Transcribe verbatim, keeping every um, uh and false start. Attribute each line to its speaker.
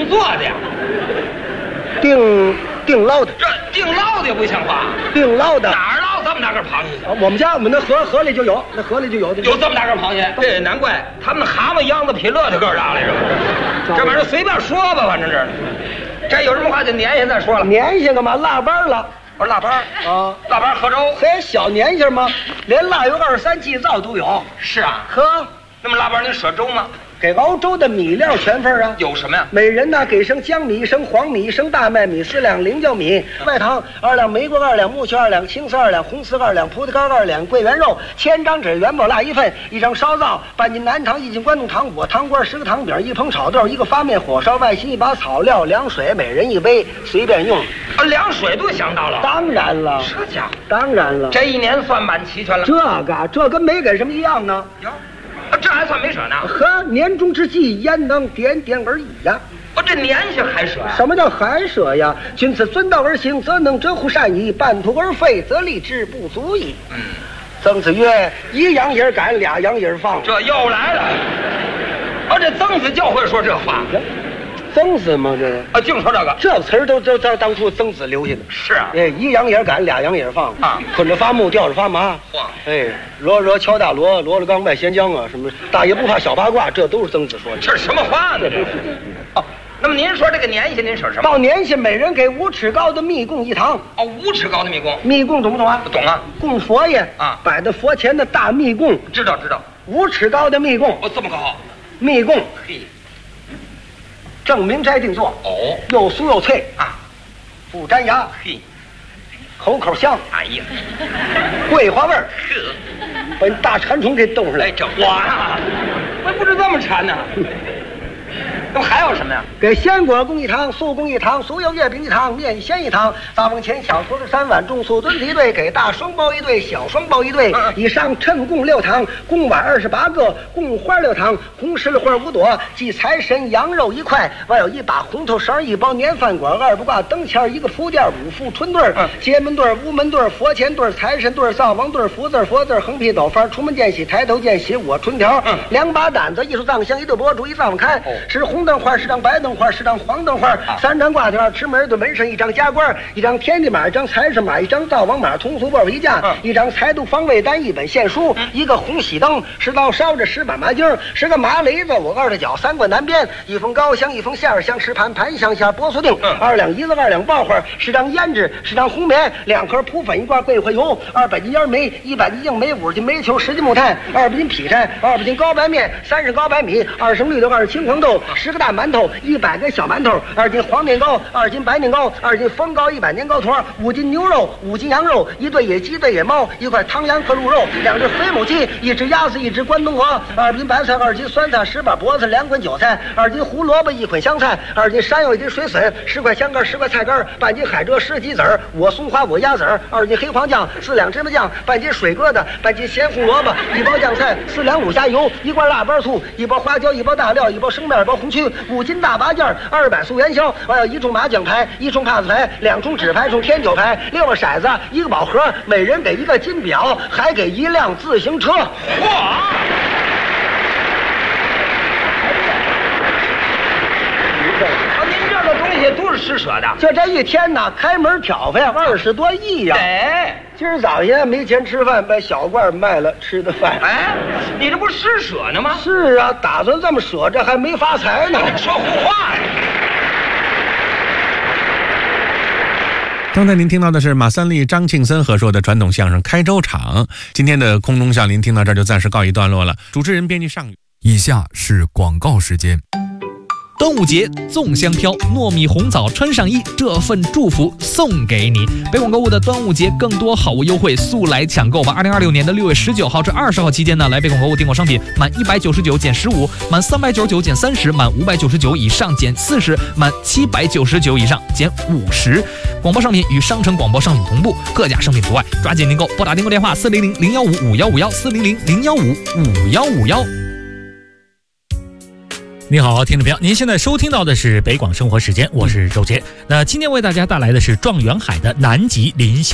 Speaker 1: 定做的呀？
Speaker 2: 定定捞的，
Speaker 1: 这定捞的也不像话。
Speaker 2: 定捞的
Speaker 1: 哪儿捞这么大个螃蟹去？
Speaker 2: 啊，我们家我们那河河里就有，那河里就有。
Speaker 1: 有这么大个螃蟹？这难怪他们蛤蟆秧子比骆驼个大来着。这玩意儿随便说吧，反正这这有什么话就年下再说了。
Speaker 2: 年下干嘛？腊八了。
Speaker 1: 我说腊八
Speaker 2: 啊，
Speaker 1: 腊八喝粥，
Speaker 2: 还小年下吗？连腊月二十三祭灶都有。
Speaker 1: 是啊，
Speaker 2: 呵，
Speaker 1: 那么腊八你舍粥吗？
Speaker 2: 给熬粥的米料全份啊。
Speaker 1: 有什么呀？
Speaker 2: 每人呢给升江米、一升黄米、一升大麦米四两，菱角米、外糖二两，玫瑰二两，木须二两，青丝二两，红丝二两，葡萄干二两，桂圆肉千张纸，元宝蜡一份，一张烧灶，半斤南糖，一斤关东糖果，糖瓜十个糖饼，一捧炒豆，一个发面火烧，外心一把草料，凉水每人一杯，随便用。
Speaker 1: 啊，凉水都想到了。
Speaker 2: 当然了，
Speaker 1: 这家伙，
Speaker 2: 当然了，
Speaker 1: 这一年算满齐全了。
Speaker 2: 这个这跟没给什么一样呢。
Speaker 1: 哟，啊，这还算没舍呢。
Speaker 2: 呵，年终之际，焉能点点而已呀？
Speaker 1: 哦，这年下还舍呀？
Speaker 2: 什么叫还舍呀？君子遵道而行，则能折乎善矣；半途而废，则立志不足矣。
Speaker 1: 嗯，
Speaker 2: 曾子曰：“一羊也赶，俩羊也放。”
Speaker 1: 这又来了。哦，这曾子就会说这话。
Speaker 2: 曾子吗？这个
Speaker 1: 啊，净说这个，
Speaker 2: 这词儿都都当当初曾子留下的。
Speaker 1: 是啊，
Speaker 2: 哎，一羊也赶，俩羊也放
Speaker 1: 啊，
Speaker 2: 捆着发木，吊着发麻。
Speaker 1: 嚯，
Speaker 2: 哎，罗罗敲大锣，罗了刚外咸江啊，什么大爷不怕小八卦，这都是曾子说的。
Speaker 1: 这是什么话呢？这是。哦，那么您说这个年下您舍什么？
Speaker 2: 到年下，每人给五尺高的蜜供一堂。
Speaker 1: 哦，五尺高的蜜供。
Speaker 2: 蜜供懂不懂啊？
Speaker 1: 不懂啊。
Speaker 2: 供佛爷
Speaker 1: 啊，
Speaker 2: 摆在佛前的大蜜供。
Speaker 1: 知道知道。
Speaker 2: 五尺高的蜜供。
Speaker 1: 哦，这么高。
Speaker 2: 蜜供。
Speaker 1: 嘿。
Speaker 2: 正明斋定做
Speaker 1: 哦，
Speaker 2: 又酥又脆
Speaker 1: 啊，
Speaker 2: 不粘牙，
Speaker 1: 嘿，
Speaker 2: 口口香，
Speaker 1: 哎呀，
Speaker 2: 桂花味儿，
Speaker 1: 呵，
Speaker 2: 把你大馋虫给逗上来。
Speaker 1: 哎，这花呀，我不是这么馋呢。那么还有什么呀？
Speaker 2: 给鲜果供一堂，素供一堂，酥油月饼一堂，面鲜一堂，大瓮前小桌子三碗，重素墩子一对，给大双包一对，小双包一对，
Speaker 1: 嗯、
Speaker 2: 以上称供六堂，供碗二十八个，供花六堂，红石榴花五朵，祭财神羊肉一块，外有一把红头绳，一包年饭馆，二不挂灯签，一个铺垫，五副春对儿，
Speaker 1: 嗯、
Speaker 2: 街门对儿，屋门对儿，佛前对儿，财神对儿，灶王对儿，福字儿，佛字儿，横批斗方，出门见喜，抬头见喜，我春条，
Speaker 1: 嗯、
Speaker 2: 两把胆子，一束藏香，一对博烛，一藏开，
Speaker 1: 哦、
Speaker 2: 是红灯花，十张白灯花，十张黄灯花，啊、三张挂条，吃门对门上一张加官，一张天地马，一张财神马，一张灶王马，通俗报一架，嗯、一张财度方位单，一本献书，嗯、一个红喜灯，十刀烧着十把麻筋，十个麻雷子，我二的脚，三个南边，一封高香，一封馅儿香，十盘盘香馅波酥定，嗯、二两一子，二两爆花，十张胭脂，十张红棉，两盒扑粉，一罐桂花油，二百斤烟煤，一百斤硬煤，五十斤煤球，十斤木炭，二百斤劈柴，二百斤高白面，三十高白米，二升绿豆，二十青黄豆，十个大馒头，一百根小馒头，二斤黄面糕，二斤白面糕，二斤风糕，一百年糕坨，五斤牛肉，五斤羊肉，一对野鸡，一对野猫，一块汤羊和鹿肉，两只飞母鸡，一只鸭子，一只关东鹅，二斤白菜，二斤酸菜，十把脖子，两捆韭菜，二斤胡萝卜，一捆香菜，二斤山药，一斤水笋，十块香干，十块菜干，半斤海蜇，十鸡子儿，我松花，我鸭子儿，二斤黑黄酱，四两芝麻酱，半斤水疙瘩，半斤咸红萝卜，一包酱菜，四两五虾油，一罐腊八醋，一包花椒，一包大料，一包生面，一包红曲，五斤大八件，二百素元宵，还有一重麻将牌，一重帕子牌，两重纸牌，一重天九牌，六个骰子，一个宝盒，每人给一个金表，还给一辆自行车。
Speaker 1: 嚯！您这个东西都是施舍的，
Speaker 2: 就这一天呢，开门挑费二十多亿呀！
Speaker 1: 哎，
Speaker 2: 今儿早些没钱吃饭，把小罐卖了吃的饭。
Speaker 1: 哎，你这不是施舍呢吗？
Speaker 2: 是啊，打算这么舍，这还没发财呢。
Speaker 1: 说胡话呀！
Speaker 3: 刚才您听到的是马三立、张庆森合说的传统相声《开粥场》。今天的空中笑林听到这儿就暂时告一段落了。主持人编辑尚宇。
Speaker 4: 以下是广告时间。端午节粽香飘，糯米红枣穿上衣，这份祝福送给你。北广购物的端午节更多好物优惠，速来抢购吧！二零二六年的六月十九号至二十号期间呢，来北广购物订购商品，满一百九十九减十五，满三百九十九减三十，满五百九十九以上减四十，满七百九十九以上减五十。广播商品与商城广播商品同步，各家商品除外。抓紧订购，拨打订购电话四零零零幺五五幺五幺四零零零幺五五幺五幺。
Speaker 5: 你好，听众朋友，您现在收听到的是北广生活时间，我是周杰。那今天为大家带来的是状元海的南极林下。